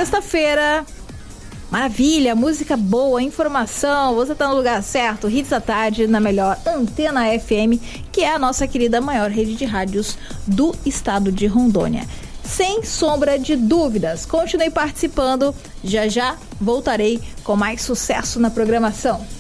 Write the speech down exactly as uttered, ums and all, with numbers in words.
sexta-feira. Maravilha, música boa, informação, você tá no lugar certo, Hits da Tarde, na melhor Antena F M, que é a nossa querida maior rede de rádios do estado de Rondônia. Sem sombra de dúvidas, continue participando, já já voltarei com mais sucesso na programação.